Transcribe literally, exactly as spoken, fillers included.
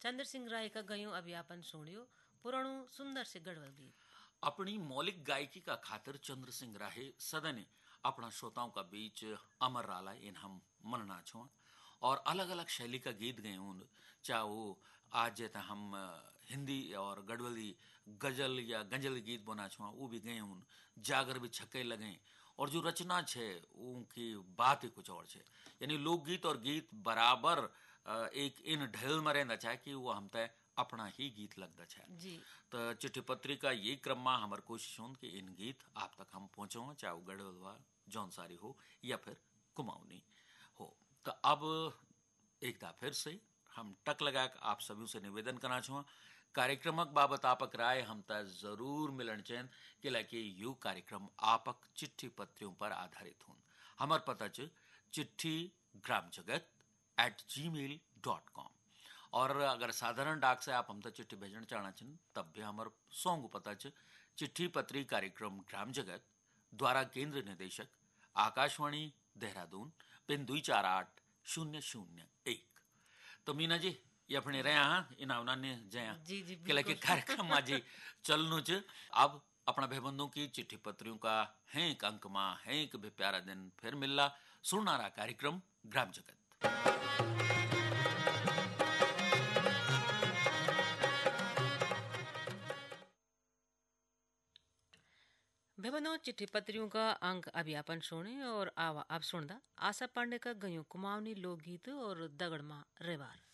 चंद्र सिंह राय का गयो अभियापन सुनियो पुराणु सुंदर से गढ़वल गीत। अपनी मौलिक गायकी का खातिर चंद्र सिंह राय सदने अपना श्रोताओं का बीच अमर राला इन हम मनना छो और अलग अलग शैली का गीत गए उन चाहे वो आज जेता हम हिंदी और गढ़वली गजल या गंजल गीत बना छो वो भी गए उन जागर भी छक्के लगे और जो रचना छे उनकी बात ही कुछ और छे यानी लोकगीत और गीत बराबर एक इन ढेल में रहना चाहे कि वो हम तय अपना ही गीत लगता है जी तो चिट्ठी पत्री का ये क्रम में हमार कोशिश हो कि इन गीत आप तक हम पहुंचो चाहे वो गढ़वलवा जौनसारी हो या फिर कुमाऊनी हो। तो अब एक दा फिर से हम टक लगा आप सभी से निवेदन करना चाहो कार्यक्रमक बाबत आपक राय हम त जरूर मिलन चैन कि लाकि यू कार्यक्रम आपक चिट्ठी पत्रियों पर आधारित हो। हमार पता च चिट्ठी ग्राम जगत एट जी मेल डॉट कॉम और अगर साधारण डाक से आप हम तक चिट्ठी भेजना चाहना चन तब भी हमार सॉन्ग पता च चिट्ठी पत्री कार्यक्रम ग्राम जगत द्वारा केंद्र निदेशक आकाशवाणी देहरादून पिन दुई चार आठ शून्य शून्य एक। तो मीना जी ये अपने रहे हाँ इनावना ने जया जी जी के लगे कार्यक्रम आज चलनो च अब अपना भाईबंधों की चिट्ठी पत्रियों का है एक अंक माँ है एक भी प्यारा दिन फिर मिलना सुनना रहा कार्यक्रम ग्राम जगत। बेबनो चिट्ठी पत्रियों का अंक अभियापन सुने और आवा अब सुनदा आशा पांडे का गयो कुमाऊनी लोकगीत और दगड़मा रेवार।